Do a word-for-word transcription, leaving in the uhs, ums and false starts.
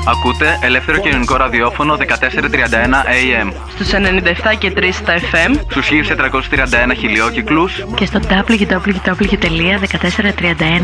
Ακούτε ελεύθερο κοινωνικό ραδιόφωνο δεκατέσσερα τριάντα ένα έι εμ. Στους ενενήντα επτά και τρία στα εφ εμ. Στους χίλια τετρακόσιους τριάντα ένα χιλιόκυκλους. Και στο double-u double-u double-u τελεία δεκατέσσερα τριάντα ένα